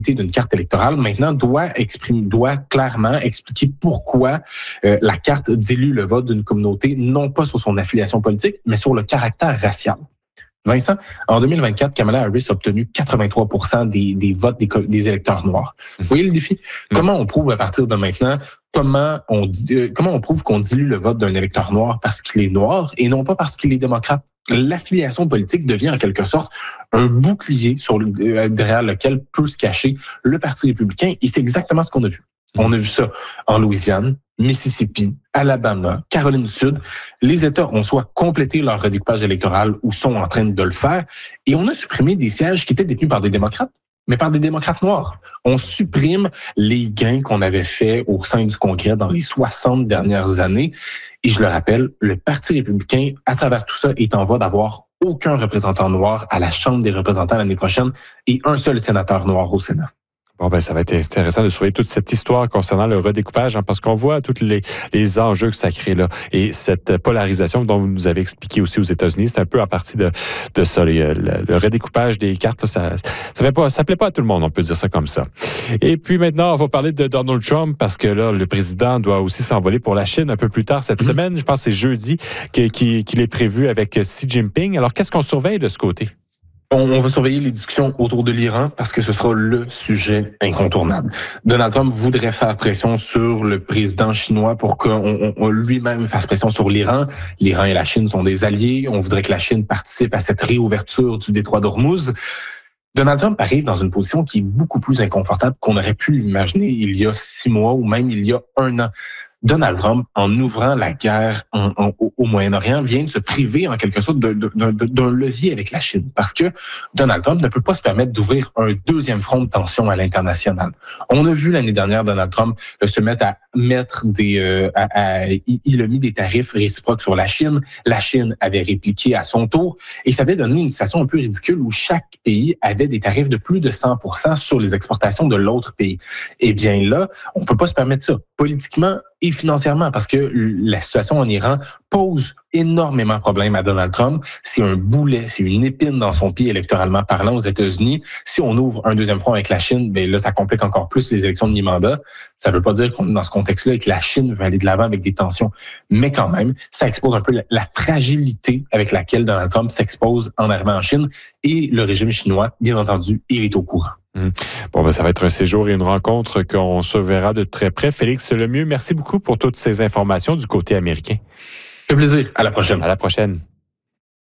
d'une carte électorale, maintenant doit clairement expliquer pourquoi la carte dilue le vote d'une communauté, non pas sur son affiliation politique, mais sur le caractère racial. Vincent, en 2024, Kamala Harris a obtenu 83% des votes des électeurs noirs. Vous voyez le défi? Comment on prouve à partir de maintenant, comment on prouve qu'on dilue le vote d'un électeur noir parce qu'il est noir et non pas parce qu'il est démocrate? L'affiliation politique devient en quelque sorte un bouclier derrière lequel peut se cacher le Parti républicain, et c'est exactement ce qu'on a vu. On a vu ça en Louisiane, Mississippi, Alabama, Caroline du Sud. Les États ont soit complété leur redécoupage électoral ou sont en train de le faire, et on a supprimé des sièges qui étaient détenus par des démocrates, mais par des démocrates noirs. On supprime les gains qu'on avait faits au sein du Congrès dans les 60 dernières années. Et je le rappelle, le Parti républicain, à travers tout ça, est en voie d'avoir aucun représentant noir à la Chambre des représentants l'année prochaine et un seul sénateur noir au Sénat. Bon, ben, ça va être intéressant de surveiller toute cette histoire concernant le redécoupage, parce qu'on voit tous les enjeux que ça crée là. Et cette polarisation dont vous nous avez expliqué aussi aux États-Unis, c'est un peu en partie de ça. Le redécoupage des cartes, là, ça plaît pas à tout le monde, on peut dire ça comme ça. Et puis maintenant, on va parler de Donald Trump, parce que là, le président doit aussi s'envoler pour la Chine un peu plus tard cette semaine. Je pense que c'est jeudi qu'il est prévu avec Xi Jinping. Alors, qu'est-ce qu'on surveille de ce côté? On va surveiller les discussions autour de l'Iran parce que ce sera le sujet incontournable. Donald Trump voudrait faire pression sur le président chinois pour qu'on lui-même fasse pression sur l'Iran. L'Iran et la Chine sont des alliés. On voudrait que la Chine participe à cette réouverture du détroit d'Ormuz. Donald Trump arrive dans une position qui est beaucoup plus inconfortable qu'on aurait pu l'imaginer il y a 6 mois ou même il y a 1 an. Donald Trump, en ouvrant la guerre au Moyen-Orient, vient de se priver en quelque sorte d'un levier avec la Chine, parce que Donald Trump ne peut pas se permettre d'ouvrir un deuxième front de tension à l'international. On a vu l'année dernière Donald Trump se mettre à mettre il a mis des tarifs réciproques sur la Chine. La Chine avait répliqué à son tour, et ça avait donné une situation un peu ridicule où chaque pays avait des tarifs de plus de 100% sur les exportations de l'autre pays. Eh bien là, on peut pas se permettre ça politiquement et financièrement, parce que la situation en Iran pose énormément de problèmes à Donald Trump. C'est un boulet, c'est une épine dans son pied électoralement parlant aux États-Unis. Si on ouvre un deuxième front avec la Chine, ben là, ça complique encore plus les élections de mi-mandat. Ça veut pas dire qu'on est dans ce contexte-là et que la Chine veut aller de l'avant avec des tensions. Mais quand même, ça expose un peu la fragilité avec laquelle Donald Trump s'expose en arrivant en Chine. Et le régime chinois, bien entendu, il est au courant. Bon, ben, ça va être un séjour et une rencontre qu'on surveillera de très près. Félix Lemieux, merci beaucoup pour toutes ces informations du côté américain. Un plaisir. À la prochaine. À la prochaine.